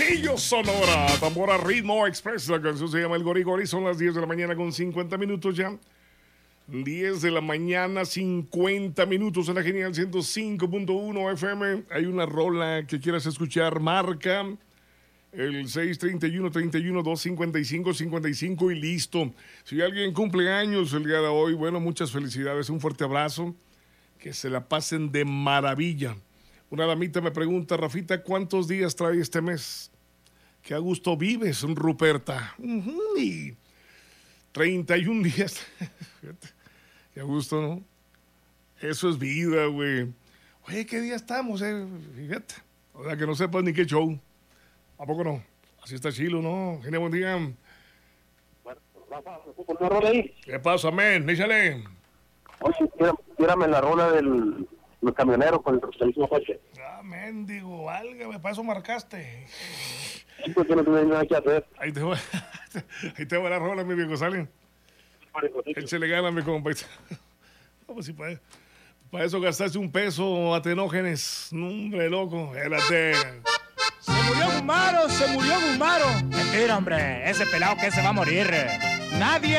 Hermosillo, Sonora. Tambora Ritmo Express. La canción se llama El Gori Gori. Son las 10 de la mañana con 50 minutos ya. 10 de la mañana, 50 minutos en la Genial 105.1 FM. Hay una rola que quieras escuchar, marca el 631-255-55 y listo. Si alguien cumple años el día de hoy, bueno, muchas felicidades, un fuerte abrazo, que se la pasen de maravilla. Una damita me pregunta, Rafita, ¿cuántos días trae este mes? Qué a gusto vives, Ruperta. Y 31 días. Qué a gusto, ¿no? Eso es vida, güey. Oye, ¿qué día estamos, Fíjate. O sea, que no sepas ni qué show. ¿A poco no? Así está chilo, ¿no? Genia, buen día. Bueno, Rafa, ¿me puedo poner una rola ahí? ¿Qué pasa, men? Échale. Oye, tírame la rola del camionero con el mismo coche. Ah, mendigo, válgame, para eso marcaste. Sí, porque no tienes nada que hacer. Ahí te va la rola, mi viejo, salen. Échale ganas, mi compa. No, pues sí, para eso gastaste un peso, Atenógenes. No, hombre, loco, espérate. Se murió Gumaro. Mentira, hombre, ese pelado que se va a morir. Nadie